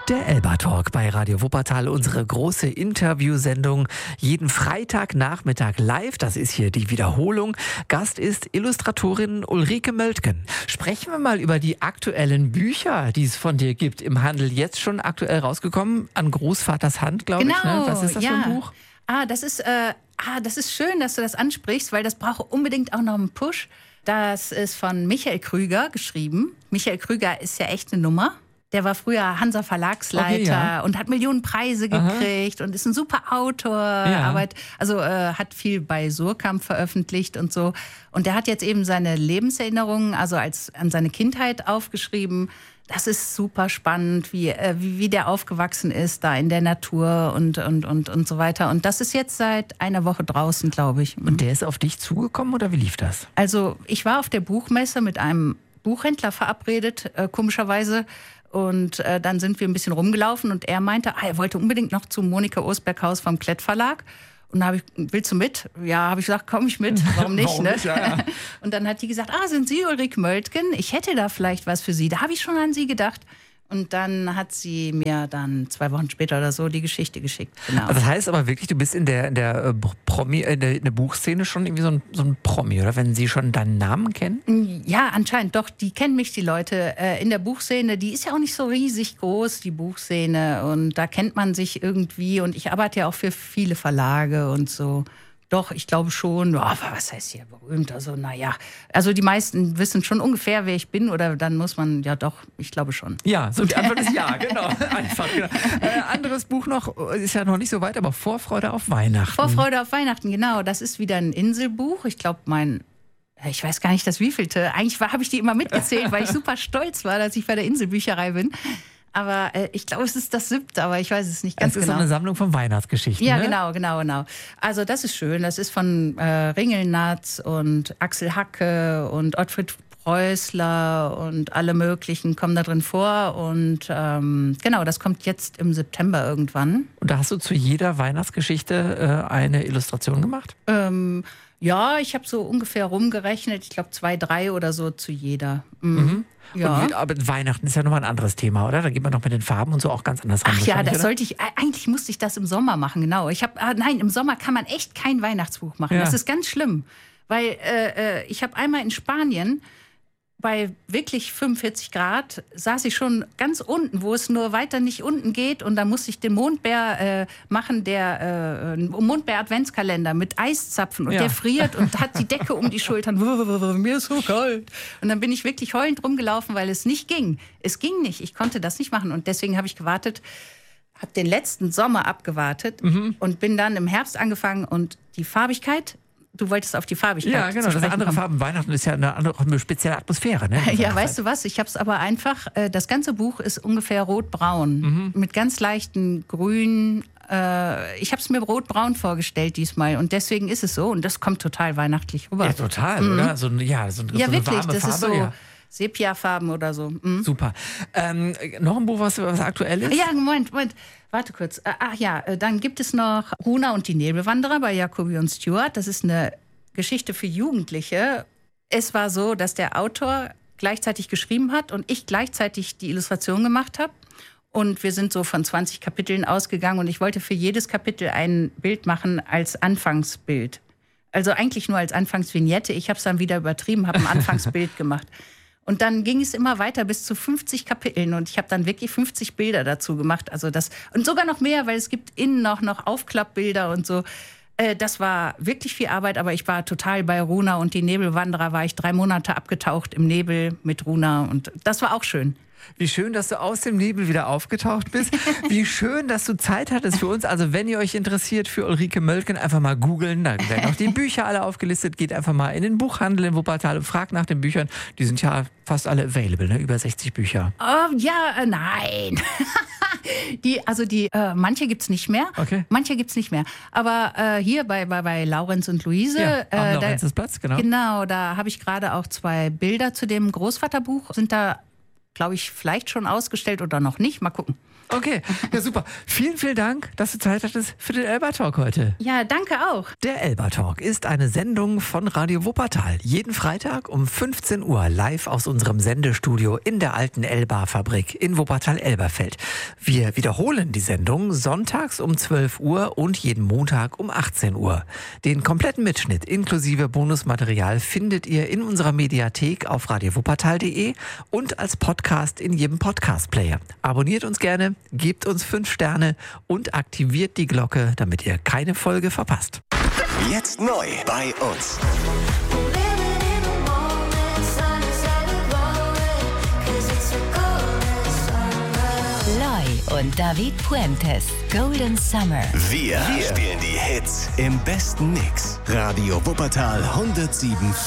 Der Elba Talk bei Radio Wuppertal, unsere große Interviewsendung, jeden Freitagnachmittag live. Das ist hier die Wiederholung. Gast ist Illustratorin Ulrike Möltgen. Sprechen wir mal über die aktuellen Bücher, die es von dir gibt im Handel. Jetzt schon aktuell rausgekommen, an Großvaters Hand, glaube ich. Ne? Was ist das für ein Buch? Das ist schön, dass du das ansprichst, weil das braucht unbedingt auch noch einen Push. Das ist von Michael Krüger geschrieben. Michael Krüger ist ja echt eine Nummer. Der war früher Hansa Verlagsleiter und hat Millionen Preise gekriegt und ist ein super Autor. Hat viel bei Suhrkamp veröffentlicht und so. Und der hat jetzt eben seine Lebenserinnerungen, also an seine Kindheit aufgeschrieben. Das ist super spannend, wie der aufgewachsen ist, da in der Natur und so weiter. Und das ist jetzt seit einer Woche draußen, glaube ich. Und der ist auf dich zugekommen oder wie lief das? Also ich war auf der Buchmesse mit einem Buchhändler verabredet, komischerweise. Und dann sind wir ein bisschen rumgelaufen und er meinte, er wollte unbedingt noch zum Monika Osberg-Haus vom Klett Verlag. Und da habe ich, willst du mit? Ja, habe ich gesagt, komm ich mit. Warum nicht? Warum ne? nicht? Ja. Und dann hat die gesagt, sind Sie Ulrike Möltgen? Ich hätte da vielleicht was für Sie. Da habe ich schon an Sie gedacht. Und dann hat sie mir dann 2 Wochen später oder so die Geschichte geschickt. Genau. Also das heißt aber wirklich, du bist in der Buchszene schon irgendwie so ein Promi, oder? Wenn sie schon deinen Namen kennen? Ja, anscheinend doch. Die kennen mich, die Leute in der Buchszene. Die ist ja auch nicht so riesig groß, die Buchszene. Und da kennt man sich irgendwie. Und ich arbeite ja auch für viele Verlage und so. Doch, ich glaube schon. Was heißt hier berühmt? Also die meisten wissen schon ungefähr, wer ich bin. Oder dann muss man, ich glaube schon. Ja, so die Antwort ist ja, genau. Einfach, genau. Anderes Buch noch, ist ja noch nicht so weit, aber Vorfreude auf Weihnachten. Vorfreude auf Weihnachten, genau. Das ist wieder ein Inselbuch. Ich glaube, ich weiß gar nicht das wievielte. Eigentlich habe ich die immer mitgezählt, weil ich super stolz war, dass ich bei der Inselbücherei bin. Aber ich glaube, es ist das 7., aber ich weiß es nicht ganz genau. Es ist so eine Sammlung von Weihnachtsgeschichten, Ja, ne? genau. Also das ist schön. Das ist von Ringelnatz und Axel Hacke und Ottfried Preußler und alle möglichen kommen da drin vor. Und das kommt jetzt im September irgendwann. Und da hast du zu jeder Weihnachtsgeschichte eine Illustration gemacht? Ja, ich habe so ungefähr rumgerechnet. Ich glaube 2, 3 oder so zu jeder. Mhm. Ja. Aber Weihnachten ist ja nochmal ein anderes Thema, oder? Da geht man doch mit den Farben und so auch ganz anders ran. Ach ja, eigentlich musste ich das im Sommer machen, genau. Im Sommer kann man echt kein Weihnachtsbuch machen. Ja. Das ist ganz schlimm, weil ich habe einmal in Spanien bei wirklich 45 Grad saß ich schon ganz unten, wo es nur weiter nicht unten geht. Und da musste ich den Mondbär machen, der Mondbär-Adventskalender mit Eiszapfen. Und der friert und hat die Decke um die Schultern. Mir ist so kalt. Und dann bin ich wirklich heulend rumgelaufen, weil es nicht ging. Es ging nicht. Ich konnte das nicht machen. Und deswegen habe ich gewartet, habe den letzten Sommer abgewartet und bin dann im Herbst angefangen. Und die Farbigkeit... Du wolltest auf die Farbigkeit. Ja, genau. Das sind andere Farben. Weihnachten ist ja eine spezielle Atmosphäre. Ne? Ja, weißt du was? Ich habe es aber einfach. Das ganze Buch ist ungefähr rot-braun. Mit ganz leichten Grün. Ich habe es mir rot-braun vorgestellt diesmal. Und deswegen ist es so. Und das kommt total weihnachtlich rüber. Ja, total, oder? So eine wirklich, warme das Farbe. Ist so Sepia-Farben oder so. Super. Noch ein Buch, was aktuell ist? Ja, Moment. Warte kurz. Dann gibt es noch Runa und die Nebelwanderer bei Jacobi und Stewart. Das ist eine Geschichte für Jugendliche. Es war so, dass der Autor gleichzeitig geschrieben hat und ich gleichzeitig die Illustration gemacht habe. Und wir sind so von 20 Kapiteln ausgegangen und ich wollte für jedes Kapitel ein Bild machen als Anfangsbild. Also eigentlich nur als Anfangsvignette. Ich habe es dann wieder übertrieben, habe ein Anfangsbild gemacht. Und dann ging es immer weiter bis zu 50 Kapiteln. Und ich habe dann wirklich 50 Bilder dazu gemacht. Und sogar noch mehr, weil es gibt innen noch Aufklappbilder und so. Das war wirklich viel Arbeit, aber ich war total bei Runa und die Nebelwanderer. War ich 3 Monate abgetaucht im Nebel mit Runa. Und das war auch schön. Wie schön, dass du aus dem Nebel wieder aufgetaucht bist. Wie schön, dass du Zeit hattest für uns. Also wenn ihr euch interessiert für Ulrike Möltgen, einfach mal googeln. Da werden auch die Bücher alle aufgelistet. Geht einfach mal in den Buchhandel in Wuppertal und fragt nach den Büchern. Die sind ja fast alle available, ne? Über 60 Bücher. Nein. Manche gibt's nicht mehr. Okay. Manche gibt's nicht mehr. Aber hier bei Laurenz und Luise. Am Laurenzplatz, genau. Genau, da habe ich gerade auch 2 Bilder zu dem Großvaterbuch. Sind da, glaube ich, vielleicht schon ausgestellt oder noch nicht. Mal gucken. Okay, ja super. Vielen, vielen Dank, dass du Zeit hattest für den Elba Talk heute. Ja, danke auch. Der Elba Talk ist eine Sendung von Radio Wuppertal. Jeden Freitag um 15 Uhr live aus unserem Sendestudio in der alten Elba-Fabrik in Wuppertal-Elberfeld. Wir wiederholen die Sendung sonntags um 12 Uhr und jeden Montag um 18 Uhr. Den kompletten Mitschnitt inklusive Bonusmaterial findet ihr in unserer Mediathek auf radiowuppertal.de und als Podcast in jedem Podcast-Player. Abonniert uns gerne, gebt uns 5 Sterne und aktiviert die Glocke, damit ihr keine Folge verpasst. Jetzt neu bei uns. Loi und David Puentes, Golden Summer. Wir spielen die Hits im besten Mix. Radio Wuppertal 107.